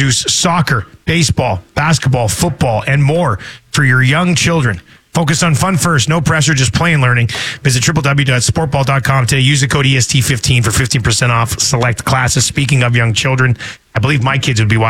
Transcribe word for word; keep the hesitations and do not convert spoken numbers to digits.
introduce soccer, baseball, basketball, football, and more for your young children. Focus on fun first, no pressure, just play and learning. Visit w w w dot sport ball dot com today. Use the code E S T fifteen for fifteen percent off select classes. Speaking of young children, I believe my kids would be watching